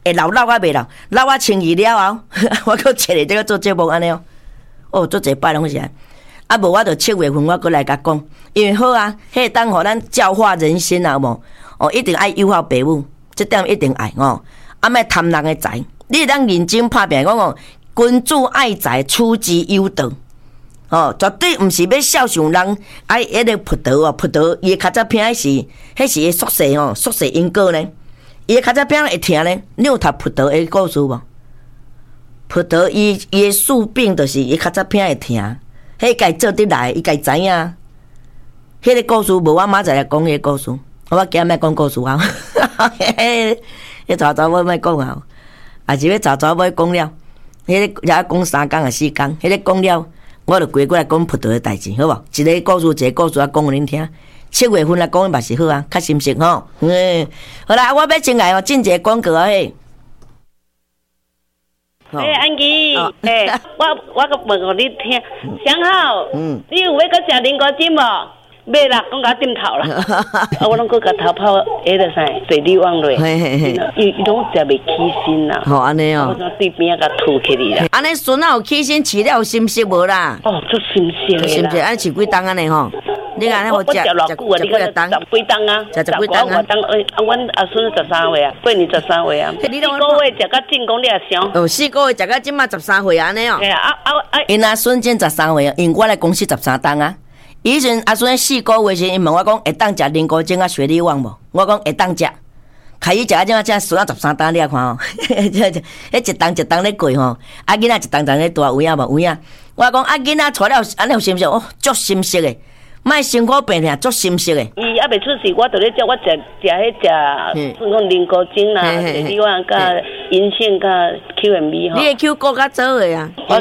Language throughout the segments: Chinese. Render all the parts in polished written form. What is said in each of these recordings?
会老啊袂老，老啊清气了后，我搁切咧这个做节目安尼哦。哦，做一摆拢是安。啊无我就7月份我搁来甲讲，因为好啊，迄当互咱教化人心啊，有无？哦，一定爱友好父母，这点一定爱哦。啊，莫贪人的财，你当认真拍拼讲哦，君主爱财，取之有道。哦，绝对毋是要孝顺人，爱迄个扑倒哦，扑倒伊的骹仔片是，迄是宿世哦，宿世因果呢。伊的骹仔片会疼呢，你有读扑倒的故事无？扑倒伊的宿病就是伊骹仔片会疼，迄该做得来，伊该知影。迄个故事无我妈再来讲迄个故事，我今仔莫讲故事啊。迄查某某莫讲啊，也是要查某某讲了，迄个也讲3工啊4工，迄个讲了。我就归过来讲葡萄的代志，好无？一个故事啊讲互恁听。7月份来讲嘛是好啊，较心实吼。好啦，我要进来哦，进一个广告啊嘿。 安琪，我个问互你听，想好，你有要搁食菱果汁无？买啦，讲甲点头啦，我拢搁甲头泡迄个啥水利网落，伊拢食袂起身啦。 好安尼哦， 我从对边甲吐起哩啦。 安尼孙仔有起身饲了有心息无啦？ 哦，足心息的啦。 安饲几冬安尼吼？你看我食偌久啊？你看10几冬啊？ 食几冬啊？ 阮阿孙13岁啊，过年13岁啊。4个月食到进攻你也想？ 哦，4个月食到即马13岁安尼哦。 嘿啊！ 因阿孙今13岁啊，因我来公司13冬啊。以前阿孙4个月时，因问我讲会当食菱果精啊、雪梨旺无？我讲会当食。开始食啊，即马才孙仔13冬，你啊看吼，迄一冬一冬咧过吼，啊囡仔一冬一冬咧大有影无？有影。我讲啊囡仔带了安尼有心息哦，足心息诶，莫辛苦病痛，足心息诶。 伊还袂出世，我就咧叫我食迄算讲菱果精啦、雪梨旺、甲银杏、甲 QMB 吼。 你的 Q 顾较早诶啊？ 我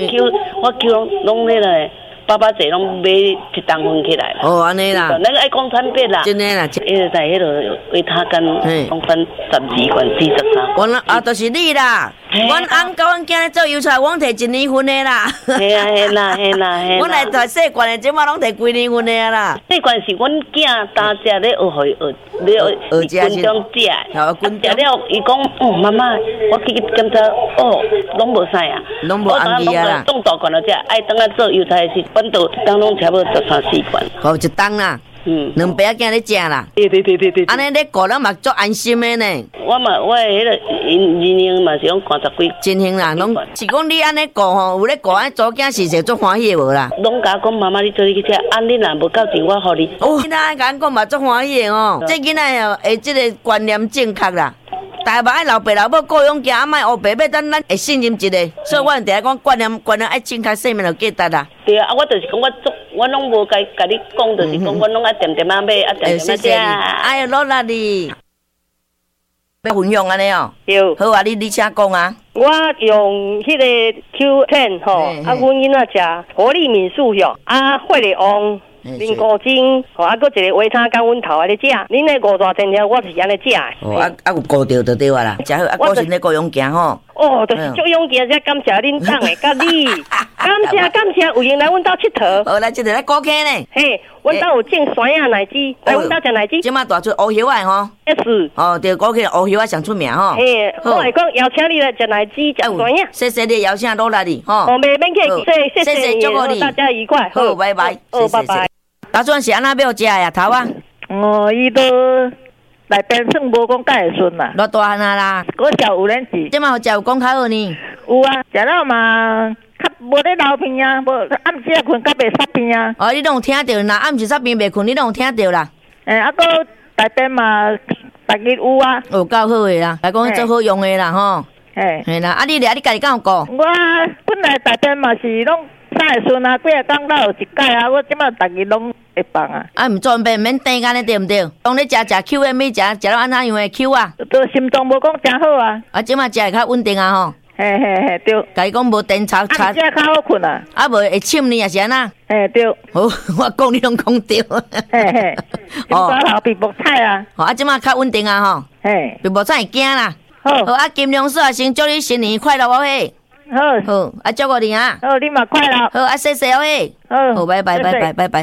Q 拢迄个。爸爸这拢买一担分起来啦。 哦，安尼啦。 那个爱讲产品啦。 真诶啦。 迄个在迄个维他干讲分12罐43。 我啊，就是你啦。阮翁甲阮囝咧做油菜，阮摕1年份诶啦。 嘿啦。 阮来摕细罐诶，即马拢摕几年份诶啦。 细罐是阮囝当食咧学会学军中食。食了，伊讲妈妈，我去检查，拢无啥啊。 拢无红味啊啦。 种大罐了只，爱当啊做油菜是。本岛当拢差不多13、14罐， 好一冬啦，2爸仔囝咧食啦， 对， 安尼咧顾咱嘛足安心诶呢。 我迄个人嘛是讲看10几， 真行啦，拢是讲你安尼顾吼，有咧顾安祖囝是足欢喜诶无啦。 拢甲讲妈妈，你做你去食，你若无够钱，我互你。 囡仔甲讲嘛足欢喜诶哦，这囡仔哦，即个观念正确啦。大家爱老爸老母各样行，莫黑白，要咱会信任一个。所以我定讲观念爱正确，生命就价值啦。 对啊，我就是讲我拢无甲你讲，就是讲我拢爱点点仔买，点点仔食。 哎呀，努力哩！要分享安尼哦。 对。 好啊，你请讲啊。 我用迄个 Q10 吼，阮囡仔食活力敏素药，血力旺。菱果精，还搁一个维他干阮头安尼食，恁那5大天条我是安尼食的。 有顾着就对啊啦，食好果然咧顾勇行吼。 就是足勇行，才感谢恁党的，甲你，感谢有闲来阮兜佚佗。 好，来这个来高客呢。 嘿，阮兜有种酸呀奶汁，来阮兜食奶汁。 即马大出乌叶仔吼。 是。 哦，对，高客乌叶仔上出名吼。 嘿，我来讲邀请你来食奶汁，食酸呀。 谢谢你邀请落来哩，吼。 免客气，谢谢你，大家愉快。 好，拜拜。 拜拜。 打算是安那要食呀，头啊？ 伊都内边算无讲介会顺啦。 偌大汉啊啦？ 我小5年级。 即马有食有讲较好呢？ 有啊，食了嘛，较无咧流鼻啊，无暗时啊困较袂塞鼻啊。 你拢有听到，若暗时塞鼻袂困，你拢有听到啦。 搁内边嘛，逐日有啊。 够好诶啦，来讲做好用诶啦吼。嘿啦，你家己敢有顾？ 我本来内边嘛是拢。啥会顺啊？几啊天才有一摆啊！我即马逐日拢会放啊。 毋做免等安尼对毋对？当你食QMB食到安怎样诶 Q 啊？ 都心脏无讲真好啊。 即马食会较稳定啊吼。 嘿，对。 甲伊讲无电炒。 食较好困啊。 无会深呢也是安那？ 对。 好，我讲你拢讲对。 嘿。心肝头皮薄菜啊。 即马较稳定啊吼。 嘿。 皮薄菜会惊啦。好。金良叔先祝你新年快乐哦嘿。好，祝贺你啊！ 好，你嘛快乐。 好，谢谢哦嘿。好，拜拜。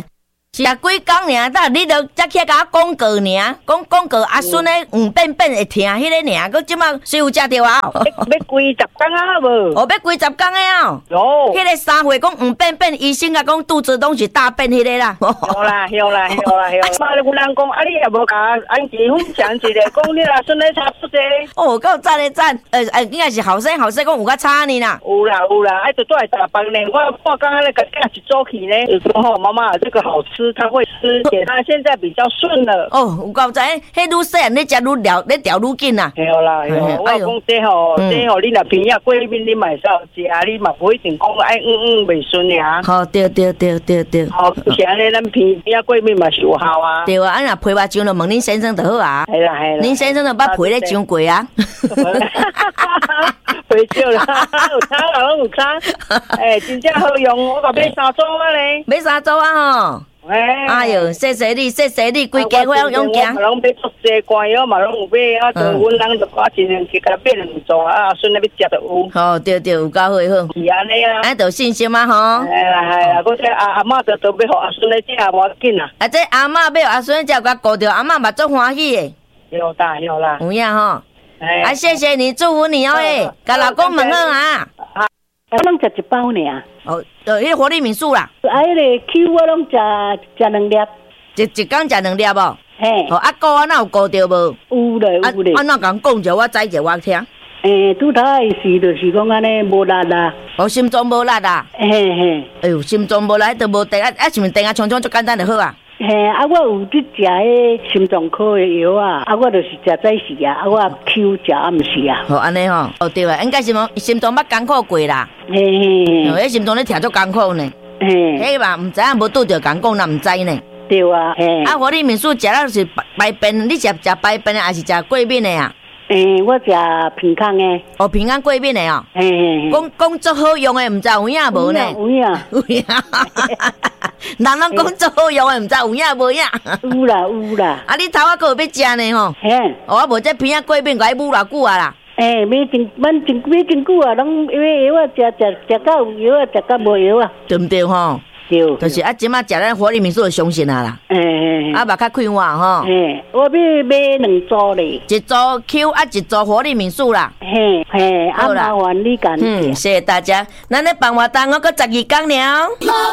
是啊，几工尔，但你都才起来甲我广告尔，广告阿孙咧黄变变会听迄个尔，佮即马谁有食着啊？ 要几10工啊无？ 哦，要几10工诶哦。 有。 迄个3岁讲黄变变，医生甲讲肚子拢是大便迄个啦。 有啦。妈咧，有人讲啊，你也无甲安吉分享一个，讲你阿孙咧差不多。 哦，够赞诶赞，应该是后生讲有较差呢啦。 有啦，哎，就在打饭呢。我刚刚那个架起周起呢，有时候妈妈这个好吃，他会吃，且他现在比较顺了。 哦，有够知，迄愈细汉你食愈了，你调愈紧啦。 有啦，我讲这吼，你若平日过面你买少食，你嘛不一定讲爱袂顺呀。 好，对。 好，是安尼，咱平日过面嘛是有效啊。 对啊，若皮肉酱就问恁先生就好啊。 系啦。 恁先生就捌皮咧酱过啊。 袂少啦，有差啦，拢有差。真正好用，我甲买3组啊咧。 买3组啊吼。哎呦，谢谢你，规家伙用行。 我拢买足济罐药嘛，拢有买啊。就阮人就我尽量去甲买2组啊，孙那要食就有。 好，对，有够好。 是安尼啊。 哎，就信心嘛吼。 系啦，我这阿嬷就要互阿孙来食，无要紧啊。 啊，这阿嬷要阿孙食，甲顾着阿嬷嘛足欢喜诶。 有啦。 有影吼。啊，谢谢你，祝福你哦甲老公问好啊。 我拢食1包尔。 哦，迄个活力敏素啦。 啊，迄个 Q 我拢食2粒。 一工食2粒无？ 嘿。 哦，啊，顾啊，哪有顾着无？ 有咧。 啊，哪共讲者，我知者我听。 拄头诶时就是讲安尼无力啦。 哦，心脏无力啊。 嘿。 哎呦，心脏无力，迄都无电啊，是毋是电啊？冲足简单就好啊。 啊，我有去食迄心脏科的药啊，我就是食早时啊，我 Q 食暗时啊。 好，安尼吼，哦对啊，应该是心脏捌艰苦过啦。迄心脏咧听足艰苦呢。迄嘛，毋知影无拄着艰苦，那毋知呢。 对啊。 啊，活力敏素食了是排便，你食排便的，还是食过敏的啊？ 我食平康的。 哦，平安过敏的哦。讲足好用的，毋知有影无呢？ 有影。 人拢讲足好用的，毋知有影无影？ 有啦。 啊，你头仔还有要食呢吼？我无这平安过敏，该捂偌久啊啦？ 买真久啊，拢药啊，食到有药啊，食到无药啊， 对毋对吼？对，就是啊，即马食咱活力敏素就相信啊啦。啊，目较快活吼。 我要买2组咧。 1组 Q 啊，1组活力敏素啦。 好啦，麻烦你干。 谢谢大家。咱咧办活动，我搁12工了。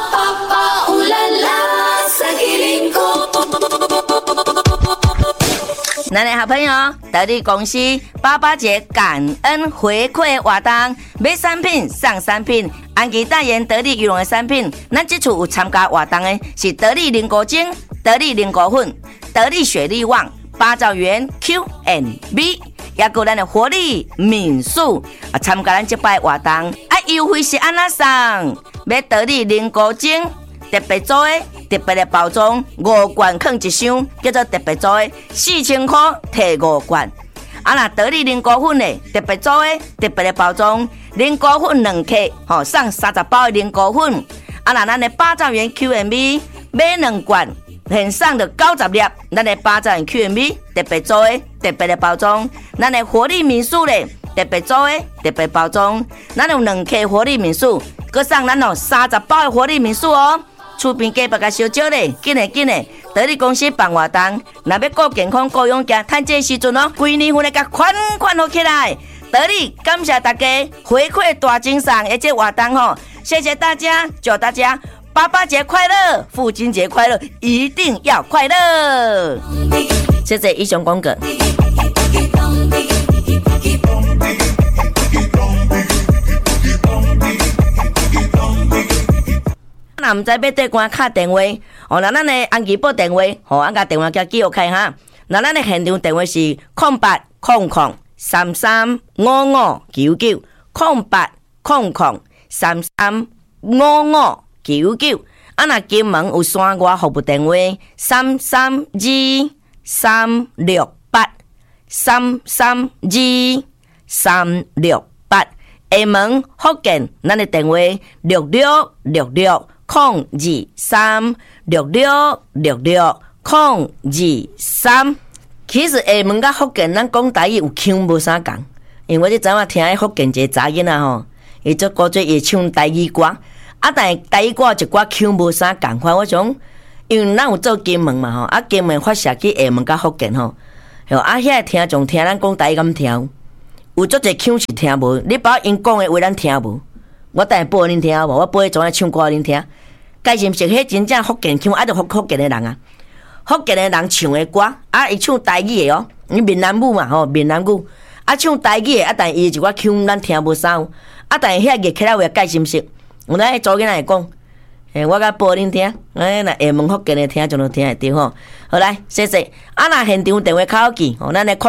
咱的好朋友，得力公司88节感恩回馈活动，买产品送产品，安吉代言得力羽绒的产品。咱这次有参加活动的是得力凝固精、得力凝固粉、得力雪力旺、八兆元 Q&B， 也有咱的活力敏素啊，参加咱这摆活动啊，优惠是安怎送？买得力凝固精。特别做的特别的包装，5罐放一箱，叫做特别做的，4000块摕5罐。啊，那得力凝固粉的特别做的特别的包装，凝固粉2克，送30包的凝固粉。啊，那咱的8兆元 Q&B 买2罐，现送的90粒，咱的8兆元 Q&B 特别做的特别的包装，咱的活力敏素的特别做的特别包装，咱有2克活力敏素，佮送咱30包的活力敏素哦。厝边隔壁甲烧少咧，紧诶！得力公司办活动，若要顾健康、顾勇健，趁这时阵哦，规年份来甲款好起来。得力，感谢大家回馈大精神，而且活动吼，谢谢大家，祝大家88节快乐，父亲节快乐，一定要快乐。谢谢以上广告。若毋知要对官敲电话，哦，那咱的安吉报电话，按甲电话叫记录开哈。那咱的现场电话是0800335599，0800335599。若金门有线外服务电话332368，332368。厦门福建，咱的电话666602366623。其实厦门甲福建，咱讲台语有腔无啥共，因为我这昨晚听迄福建一个查囡仔吼，伊做古早会唱台语歌，啊，但台语歌一寡腔无啥共款。我想因为咱有做金门嘛吼，啊金门发射去厦门甲福建吼，遐听众听咱讲台语敢听，有足侪腔是听无，你把因讲的话咱听无，我等下播恁听好无？我播迄种唱歌恁听，该是毋是迄真正福建腔，就福建的人啊，福建的人唱的歌，伊唱台语的哦，伊闽南语嘛吼，闽南语，唱台语的，但伊一寡腔咱听无啥，但遐个起来话该是毋是？有咱昨囡仔会讲。我甲播恁听，若厦门福建的听就能听会着吼。好来，谢谢。若现场电话口记，咱的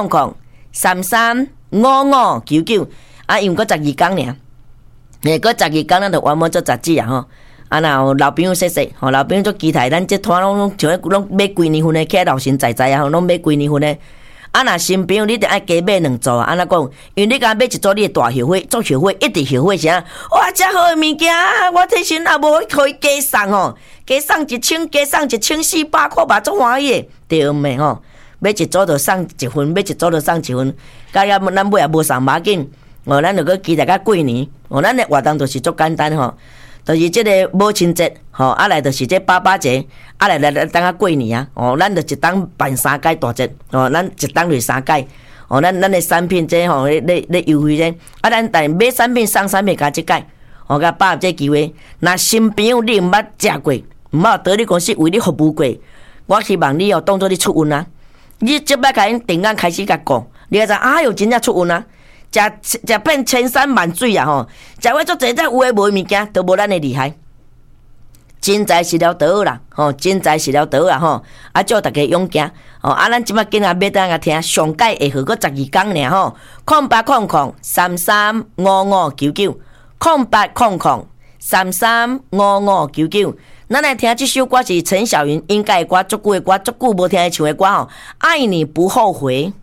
0800335599，因为佫12天尔，佫12天咱就完满做杂志啊吼。若有老朋友谢谢，老朋友足期待，咱这团拢像拢买几年份的，起来老神在在啊，拢买几年份的。若新朋友你得爱加买2组啊，安怎讲？因为你甲买一组，你会大后悔，做后悔，一直后悔啥？哇，遮好的物件，我提前也无可以加送吼，加送1000，加送1400块吧，足欢喜的，对毋对吼？买一组就送1份，买一组就送1份，甲咱尾也无送马紧，咱就搁期待到过年，咱的活动就是足简单吼。就是即个母亲节，来就是这爸爸节，来等下过年啊，咱就一当办3届大节，咱一当就3届，咱的产品这咧优惠这，咱但买产品送产品加即届，甲把握这机会，若新朋友你毋捌食过，毋捌到你公司为你服务过，我希望你当作你出运啊，你即摆甲因电眼开始甲讲，你会知哟真正出运啊。食遍千山万水啊吼！食过足侪，有诶无诶物件，都无咱诶厉害。真材实料倒啦，真材实料倒啦吼！祝大家勇行咱即摆今仔要等下听上届会好过12天尔吼，0800335599，0800335599。咱来听即首歌是陈小云应该的歌，足久诶歌，足久无听伊唱诶歌吼，爱你不后悔。